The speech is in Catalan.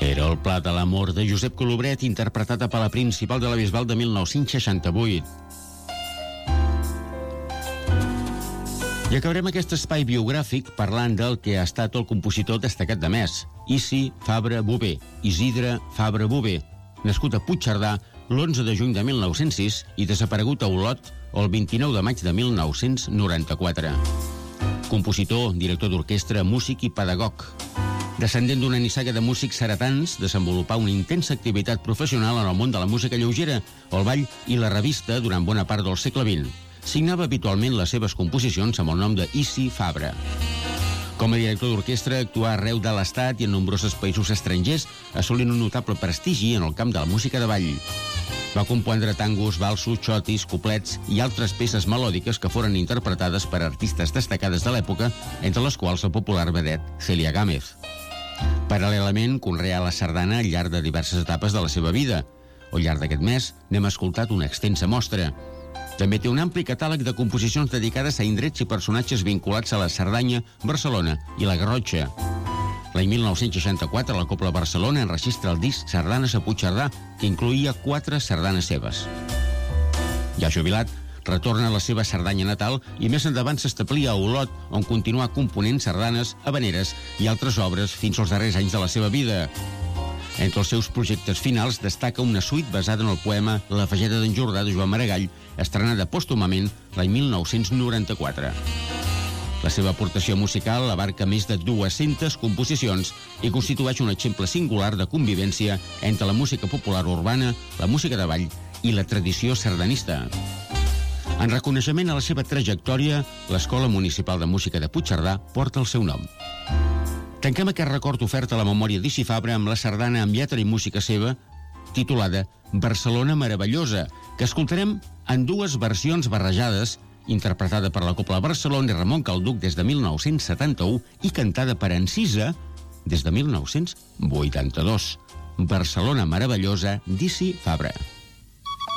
Era el Pla de l'amor de Josep Colobret, interpretat a la Principal de la Bisbal de 1968. I acabarem aquest espai biogràfic parlant del que ha estat el compositor destacat de mes, Isi Fabra Bové, Isidre Fabra Bové, nascut a Puigcerdà l'11 de juny de 1906 i desaparegut a Olot el 29 de maig de 1994. Compositor, director d'orquestra, músic i pedagog. Descendent d'una nissaga de músics ceretans, desenvolupà una intensa activitat professional en el món de la música lleugera, el ball i la revista durant bona part del segle XX. Signava habitualment les seves composicions amb el nom de Isi Fabra. Com a director d'orquestra actuà arreu de l'Estat i en nombrosos països estrangers, assolint un notable prestigi en el camp de la música de ball. Va compondre tangos, valsos, xotis, coplets i altres peces melòdiques que foren interpretades per artistes destacades de l'època, entre les quals la popular vedet Celia Gámez. Paral·lelament, conreà la sardana al llarg de diverses etapes de la seva vida. Al llarg d'aquest mes n'hem escoltat una extensa mostra. També té un ampli catàleg de composicions dedicades a indrets i personatges vinculats a la Cerdanya, Barcelona i la Garrotxa. L'any 1964, la Cobla Barcelona enregistra el disc Sardanes a Puigcerdà, que incloïa 4 sardanes seves. Ja jubilat, retorna a la seva Cerdanya natal i més endavant s'establia a Olot, on continuà component sardanes, habaneres i altres obres fins als darrers anys de la seva vida. Entre els seus projectes finals destaca una suite basada en el poema La Fageda d'en Jordà de Joan Maragall, estrenada pòstumament l'any 1994. La seva aportació musical abarca més de 200 composicions i constitueix un exemple singular de convivència entre la música popular urbana, la música de ball i la tradició sardanista. En reconeixement a la seva trajectòria, l'Escola Municipal de Música de Puigcerdà porta el seu nom. Tanquem aquest record ofert a la memòria d'Isi Fabra amb la sardana amb lletra i música seva, titulada Barcelona Meravellosa, que escoltarem en 2 versions barrejades, interpretada per la Cobla Barcelona i Ramon Calduc des de 1971 i cantada per Encisa des de 1982. Barcelona Meravellosa d'Isi Fabra.